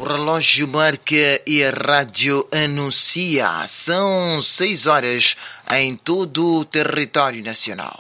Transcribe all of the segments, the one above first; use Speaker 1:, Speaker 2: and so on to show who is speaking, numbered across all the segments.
Speaker 1: relógio marca e a rádio anuncia. São 6 horas em todo o território nacional.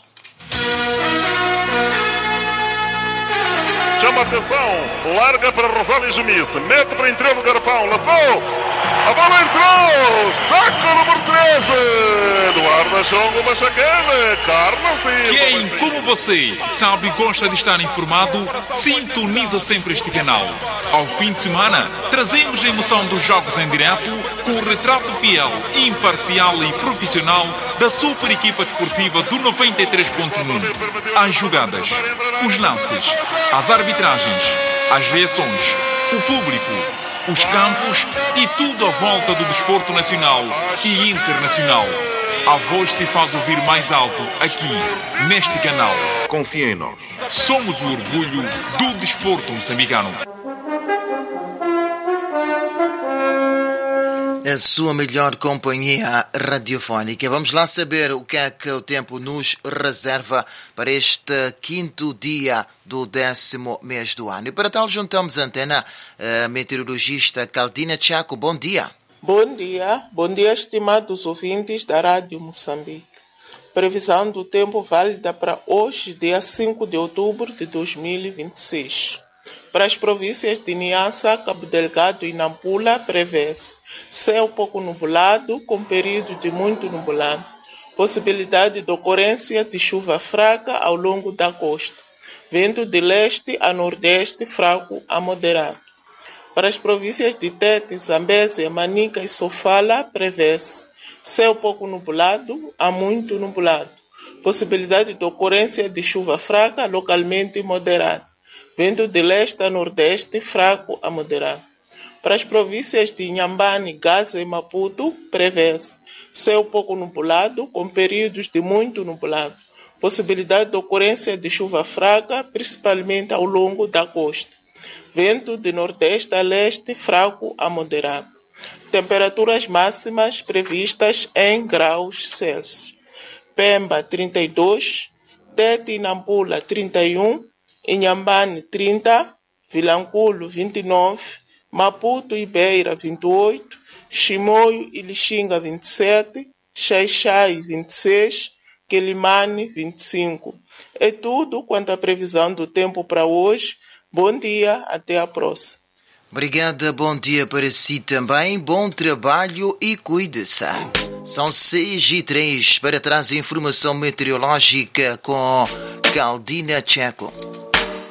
Speaker 2: Chama atenção, larga para Rosália Jumice, mete para interior do garrafão, lançou, a bola entrou, saca o número 13, Eduardo Chongo Machacana, Carlos Silva.
Speaker 3: Quem, como você, sabe e gosta de estar informado, sintoniza sempre este canal. Ao fim de semana, trazemos a emoção dos jogos em direto com o retrato fiel, imparcial e profissional da super equipa desportiva do 93.1. As jogadas, os lances, as arbitragens, as reações, o público, os campos e tudo à volta do desporto nacional e internacional. A voz se faz ouvir mais alto aqui, neste canal.
Speaker 2: Confia em nós.
Speaker 3: Somos o orgulho do desporto moçambicano.
Speaker 1: A sua melhor companhia radiofónica. Vamos lá saber o que é que o tempo nos reserva para este 5º dia do 10º mês do ano. E para tal juntamos a antena meteorologista Caldina Chaco. Bom dia.
Speaker 4: Bom dia, estimados ouvintes da Rádio Moçambique. Previsão do tempo válida para hoje, dia 5 de outubro de 2026. Para as províncias de Niassa, Cabo Delgado e Nampula, prevê-se céu pouco nublado, com período de muito nublado. Possibilidade de ocorrência de chuva fraca ao longo da costa. Vento de leste a nordeste, fraco a moderado. Para as províncias de Tete, Zambésia, Manica e Sofala, prevê-se céu pouco nublado a muito nublado. Possibilidade de ocorrência de chuva fraca, localmente moderada. Vento de leste a nordeste, fraco a moderado. Para as províncias de Inhambane, Gaza e Maputo, prevê-se céu pouco nublado, com períodos de muito nublado. Possibilidade de ocorrência de chuva fraca, principalmente ao longo da costa. Vento de nordeste a leste, fraco a moderado. Temperaturas máximas previstas em graus Celsius. Pemba, 32. Tete e Nampula, 31. Inhambane, 30. Vilanculo, 29. Maputo e Beira, 28. Chimoio e Lixinga, 27. Xai-Xai, 26. Quelimane, 25. É tudo quanto à previsão do tempo para hoje. Bom dia, até a próxima.
Speaker 1: Obrigada, bom dia para si também, bom trabalho e cuide-se. São 6h03 para trazer informação meteorológica com Caldina Chaco.